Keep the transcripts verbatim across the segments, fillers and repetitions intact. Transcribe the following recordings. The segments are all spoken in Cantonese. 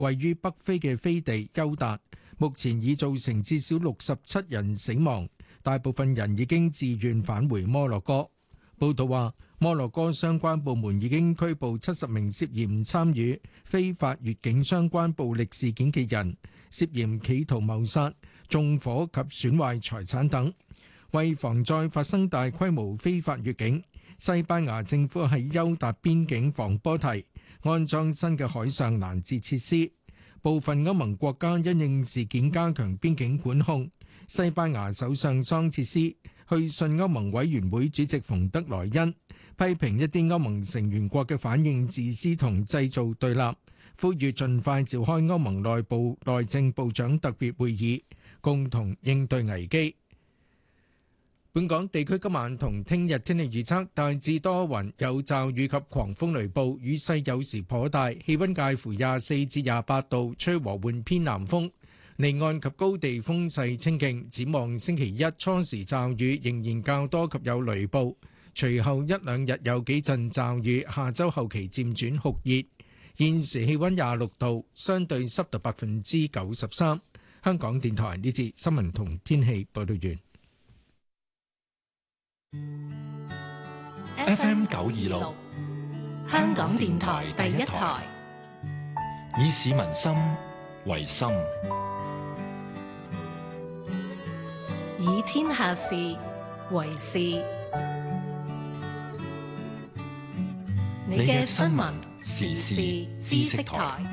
位於北非嘅飛地休達，目前已造成至少六十七人死亡，大部分人已經自願返回摩洛哥。報道話，摩洛哥相關部門已經拘捕七十名涉嫌參與非法越境相關暴力事件嘅人，涉嫌企圖謀殺、縱火及損壞財產等。為防再發生大規模非法越境，西班牙政府喺休達邊境防波堤安裝新嘅海上攔截設施。部分歐盟國家因應事件加強邊境管控。西班牙首相桑切斯去信歐盟委員會主席馮德萊恩，批評一啲歐盟成員國嘅反應自私同製造對立，呼籲盡快召開歐盟內部內政部長特別會議，共同應對危機。本港地區今晚同聽日天氣預測大致多雲，有驟雨及狂風雷暴，雨勢有時頗大，氣溫介乎廿四至廿八度，吹和緩偏南風。離岸及高地風勢清勁，展望星期一初時驟雨仍然較多及有雷暴，隨後一兩日有幾陣驟雨，下周後期漸轉酷熱。現時氣溫廿六度，相對濕度百分之九十三。香港電台呢節新聞同天氣報道完。 F M 九二六，香港電台第一台，以市民心為心， 以天下事為事。你嘅新聞時事知識台。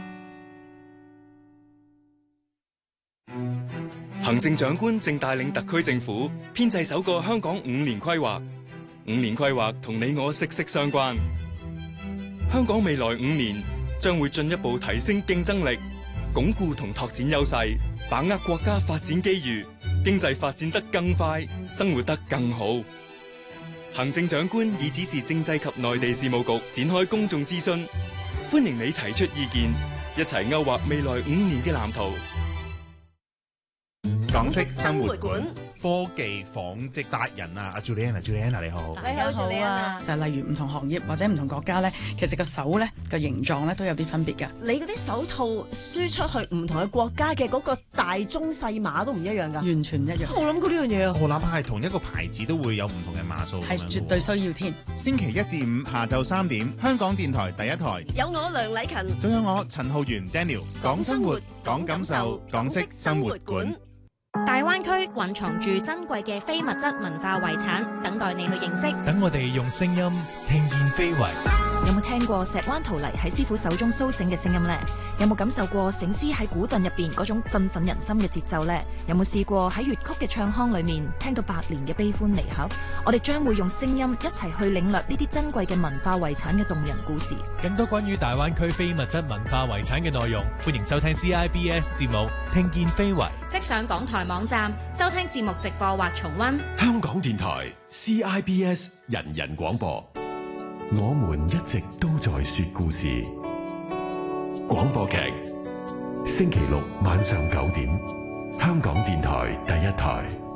行政長官正帶領特區政府編製首個香港五年規劃。五年規劃同你我息息相關。香港未來五年將會進一步提升競爭力，鞏固同拓展優勢，把握國家發展機遇，經濟發展得更快，生活得更好。行政長官已指示政制及內地事務局展開公眾諮詢，歡迎你提出意見，一齊勾畫未來五年嘅藍圖。 港式生活館科技紡織達人啊，阿 Juliana，Juliana 你好， 你好 Juliana。就係例如唔同行業或者唔同國家咧，其實個手咧個形狀咧都有啲分別㗎。 你嗰啲手套輸出去唔同嘅國家嘅嗰個大中細碼都唔一樣㗎， 完全唔一樣。 我諗過呢樣嘢啊， 我諗係同一個牌子都會有唔同嘅碼數， 係絕對需要添。 星期一至五下晝三點，香港電台第一台有我梁禮勤， 仲有我陳浩源 Daniel， 講生活，講感受，港式生活館。 大灣區蘊藏住珍貴嘅非物質文化遺產，等待你去認識。 等我哋用聲音聽見非遺。 有冇聽過石灣陶泥喺師傅手中蘇醒嘅聲音呢？有冇感受過醒獅喺古鎮入邊嗰種振奮人心嘅節奏呢？有冇試過喺粵曲嘅唱腔裏面聽到百年嘅悲歡離合？我哋將會用聲音一齊去領略呢啲珍貴嘅文化遺產嘅動人故事。 更多關於大灣區非物質文化遺產嘅內容，歡迎收聽 C I B S 節目《聽見非遺》。 即上港台網站收聽節目直播或重溫。 香港電台 C I B S 人人廣播。我們一直都在說故事。廣播劇，星期六晚上九點，香港電台第一台。